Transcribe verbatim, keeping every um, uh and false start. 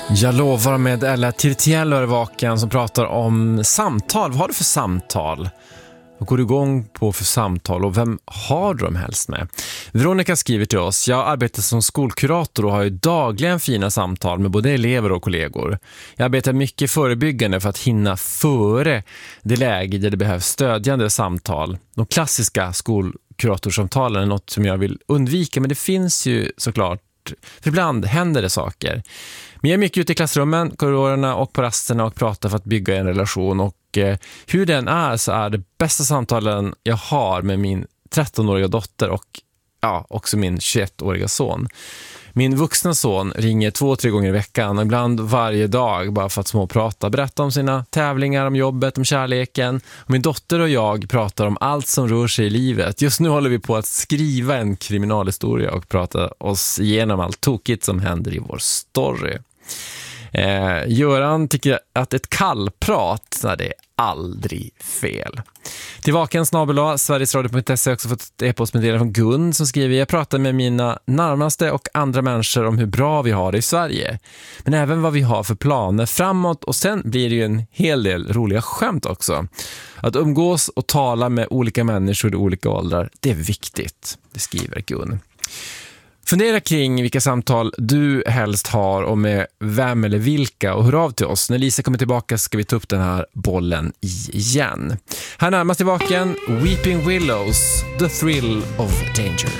Jag lovar med Ella Tirtiello i Vaken som pratar om samtal. Vad har du för samtal? Vad går du igång på för samtal och vem har du dem helst med? Veronica skriver till oss: jag arbetar som skolkurator och har ju dagligen fina samtal med både elever och kollegor. Jag arbetar mycket förebyggande för att hinna före det läge där det behövs stödjande samtal. De klassiska skolkuratorsamtalen är något som jag vill undvika, men det finns ju såklart, för ibland händer det saker. Men jag är mycket ute i klassrummen, korridorerna och på rasterna och pratar för att bygga en relation. Och eh, hur den är så är det bästa samtalen jag har med min trettonåriga dotter och ja, också min tjugoettåriga son. Min vuxna son ringer två, tre gånger i veckan och ibland varje dag bara för att småprata. Berätta om sina tävlingar, om jobbet, om kärleken. Och min dotter och jag pratar om allt som rör sig i livet. Just nu håller vi på att skriva en kriminalhistoria och prata oss igenom allt tokigt som händer i vår story. Eh, Göran tycker att ett kallprat, så det är aldrig fel. Till Vaken snabel-a sverigesradio punkt se har också fått ett e-postmeddelande från Gun som skriver: jag pratar med mina närmaste och andra människor om hur bra vi har det i Sverige, men även vad vi har för planer framåt, och sen blir det ju en hel del roliga skämt också. Att umgås och tala med olika människor i olika åldrar, det är viktigt, det skriver Gun. Fundera kring vilka samtal du helst har och med vem eller vilka, och hör av till oss. När Lisa kommer tillbaka ska vi ta upp den här bollen igen. Här närmast i Vaken, Weeping Willows, The Thrill of Danger.